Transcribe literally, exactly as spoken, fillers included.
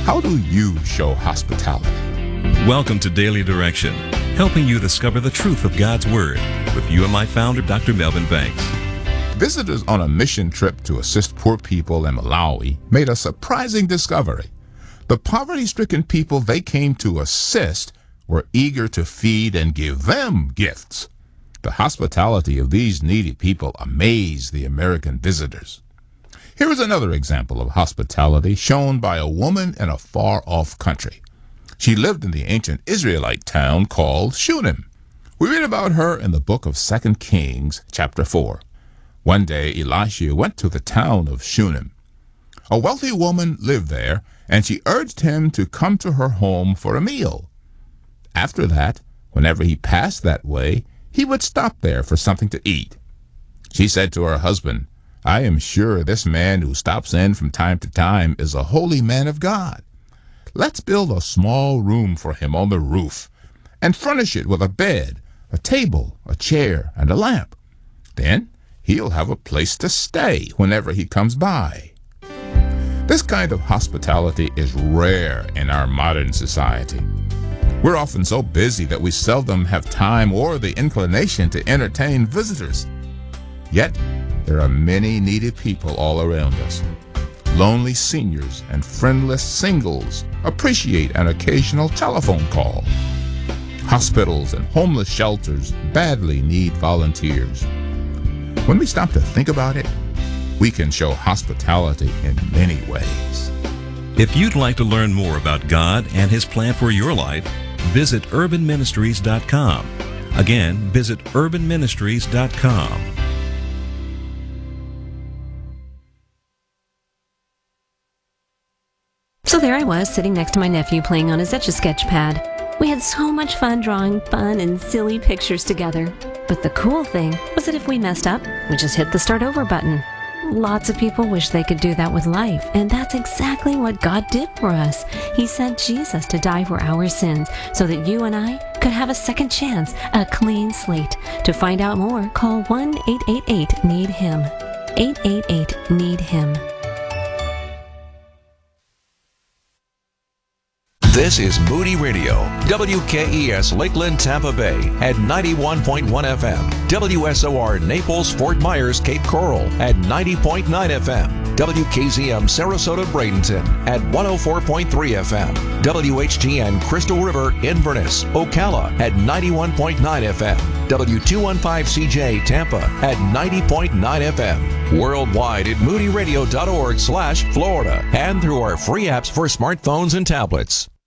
How do you show hospitality? Welcome to Daily Direction, helping you discover the truth of God's Word with you and my founder, Doctor Melvin Banks. Visitors on a mission trip to assist poor people in Malawi made a surprising discovery. The poverty-stricken people they came to assist were eager to feed and give them gifts. The hospitality of these needy people amazed the American visitors. Here is another example of hospitality shown by a woman in a far-off country. She lived in the ancient Israelite town called Shunem. We read about her in the book of Second Kings, chapter four. One day, Elisha went to the town of Shunem. A wealthy woman lived there, and she urged him to come to her home for a meal. After that, whenever he passed that way, he would stop there for something to eat. She said to her husband, "I am sure this man who stops in from time to time is a holy man of God. Let's build a small room for him on the roof and furnish it with a bed, a table, a chair, and a lamp. Then he'll have a place to stay whenever he comes by." This kind of hospitality is rare in our modern society. We're often so busy that we seldom have time or the inclination to entertain visitors. Yet, there are many needy people all around us. Lonely seniors and friendless singles appreciate an occasional telephone call. Hospitals and homeless shelters badly need volunteers. When we stop to think about it, we can show hospitality in many ways. If you'd like to learn more about God and His plan for your life, visit urban ministries dot com. Again, visit urban ministries dot com. So there I was, sitting next to my nephew playing on his Etch-a-Sketch pad. We had so much fun drawing fun and silly pictures together. But the cool thing was that if we messed up, we just hit the start over button. Lots of people wish they could do that with life, and that's exactly what God did for us. He sent Jesus to die for our sins so that you and I could have a second chance, a clean slate. To find out more, call one eight eight eight need him. eight eight eight need him. This is Moody Radio, W K E S Lakeland, Tampa Bay at ninety-one point one F M, W S O R Naples, Fort Myers, Cape Coral at ninety point nine F M, W K Z M Sarasota, Bradenton at one oh four point three F M, W H G N Crystal River, Inverness, Ocala at ninety-one point nine F M, W two fifteen C J Tampa at ninety point nine F M, worldwide at moody radio dot org slash Florida, and through our free apps for smartphones and tablets.